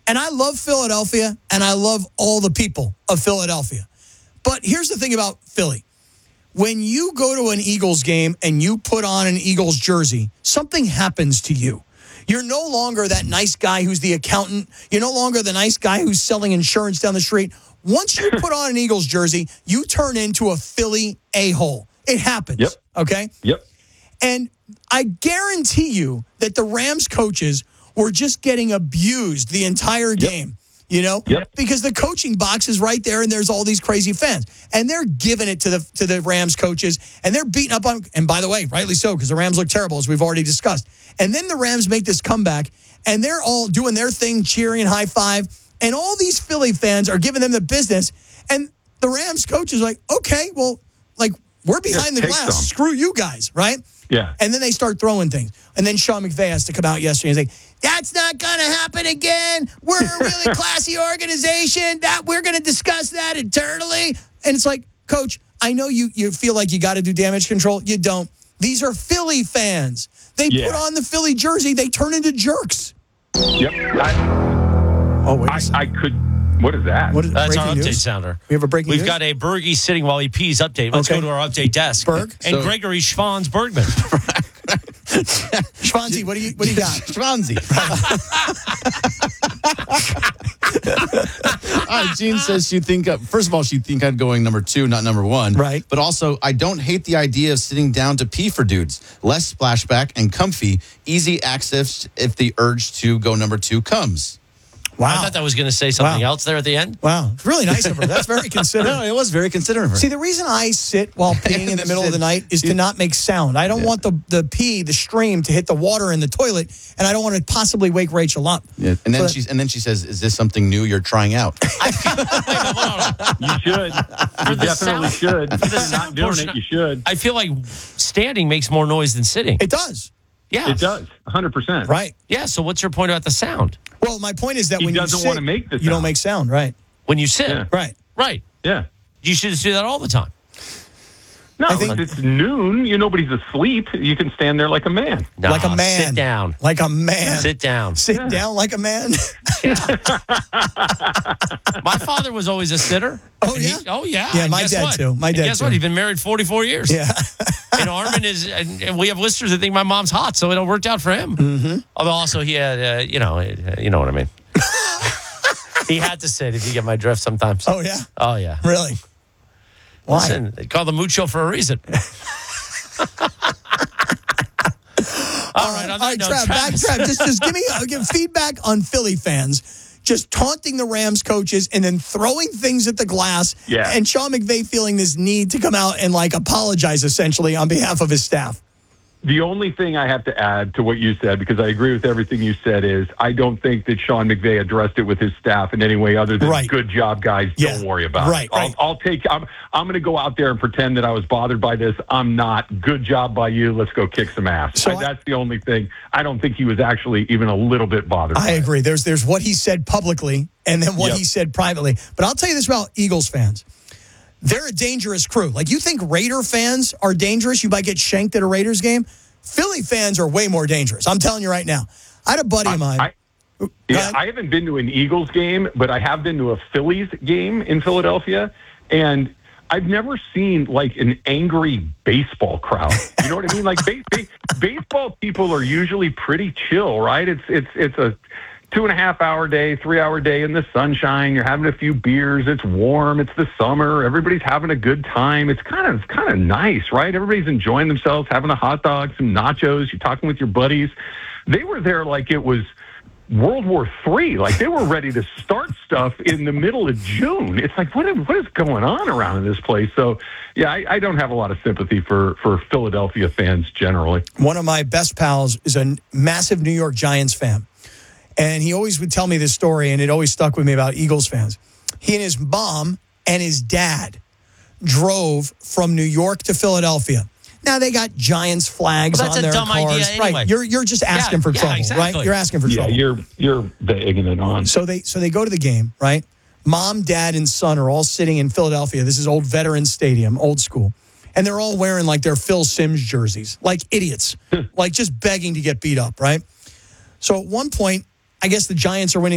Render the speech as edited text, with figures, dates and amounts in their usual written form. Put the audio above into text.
And I love Philadelphia, and I love all the people of Philadelphia. But here's the thing about Philly. When you go to an Eagles game and you put on an Eagles jersey, something happens to you. You're no longer that nice guy who's the accountant. You're no longer the nice guy who's selling insurance down the street. Once you put on an Eagles jersey, you turn into a Philly a-hole. It happens. Yep. Okay? Yep. And I guarantee you that the Rams coaches were just getting abused the entire game. You know, because the coaching box is right there, and there's all these crazy fans, and they're giving it to the Rams coaches, and they're beating up on. And by the way, rightly so, because the Rams look terrible, as we've already discussed. And then the Rams make this comeback, and they're all doing their thing, cheering, high five, and all these Philly fans are giving them the business. And the Rams coach is like, okay, well, like we're behind the glass. Screw you guys, right? Yeah. And then they start throwing things. And then Sean McVay has to come out yesterday and say, that's not going to happen again. We're a really classy organization. That we're going to discuss that internally. And it's like, Coach, I know you feel like you got to do damage control. You don't. These are Philly fans. They put on the Philly jersey. They turn into jerks. Yep. I could. What is that? That's our update news? sounder. We have a breaking news? We've got a Bergie sitting while he pees update. Let's go to our update desk. Berg? And Gregory Schwanz Bergman. Schwanzi, what do you got? Schwanzi. All right, Jean says first of all, she'd think I'd going number 2, not number 1. Right. But also, I don't hate the idea of sitting down to pee for dudes. Less splashback and comfy. Easy access if the urge to go number 2 comes. Wow. I thought that was going to say something else there at the end. Wow. It's really nice of her. That's very considerate. No, it was very considerate of her. See, the reason I sit while peeing in the middle of the night is to not make sound. I don't want the pee, the stream, to hit the water in the toilet, and I don't want to possibly wake Rachel up. Yeah. And then she says, "Is this something new you're trying out?" You should. You definitely should. If you're not doing it, you should. I feel like standing makes more noise than sitting. It does. Yeah. It does. 100%. Right. Yeah, so what's your point about the sound? Well, my point is that He when you doesn't sit, want to make the you don't sound. make sound, right? When you sit. Yeah. Right. Right. Yeah. You should just do that all the time. No, I think- it's noon. Nobody's asleep. You can stand there like a man. No, Like a man. Sit down. Like a man. Sit down. Sit down like a man. My father was always a sitter. Oh, And yeah? Oh, yeah. Yeah, And my guess dad, what? too. My And dad, guess too. what? He's been married 44 years. Yeah. And Armin and we have listeners that think my mom's hot, so it worked out for him. Mm-hmm. Although also he had, you know what I mean. He had to sit, if you get my drift sometimes. Oh, yeah? Oh, yeah. Really? Why? Listen, they call the mucho for a reason. All right, All right, Trav, just give feedback on Philly fans just taunting the Rams coaches and then throwing things at the glass. Yeah. And Sean McVay feeling this need to come out and apologize essentially on behalf of his staff. The only thing I have to add to what you said, because I agree with everything you said, is I don't think that Sean McVay addressed it with his staff in any way other than good job, guys. Yeah. Don't worry about it. I'm going to go out there and pretend that I was bothered by this. I'm not. Good job by you. Let's go kick some ass. So that's the only thing. I don't think he was actually even a little bit bothered. I agree. There's what he said publicly and then what he said privately. But I'll tell you this about Eagles fans. They're a dangerous crew. Like, you think Raider fans are dangerous? You might get shanked at a Raiders game. Philly fans are way more dangerous. I'm telling you right now. I had a buddy of mine. I haven't been to an Eagles game, but I have been to a Phillies game in Philadelphia, and I've never seen an angry baseball crowd. You know what I mean? Like baseball people are usually pretty chill, right? It's a 2.5-hour day, 3-hour day in the sunshine. You're having a few beers. It's warm. It's the summer. Everybody's having a good time. It's kind of nice, right? Everybody's enjoying themselves, having a hot dog, some nachos. You're talking with your buddies. They were there like it was World War III. Like they were ready to start stuff in the middle of June. It's like, what is going on around in this place? So, yeah, I don't have a lot of sympathy for Philadelphia fans generally. One of my best pals is a massive New York Giants fan. And he always would tell me this story, and it always stuck with me about Eagles fans. He and his mom and his dad drove from New York to Philadelphia. Now, they got Giants flags on their cars. That's a dumb idea anyway. Right, you're just asking for trouble, exactly. right? You're asking for trouble. Yeah, you're egging it on. So they go to the game, right? Mom, dad, and son are all sitting in Philadelphia. This is old Veterans Stadium, old school. And they're all wearing their Phil Simms jerseys, like idiots, just begging to get beat up, right? So at one point, I guess the Giants are winning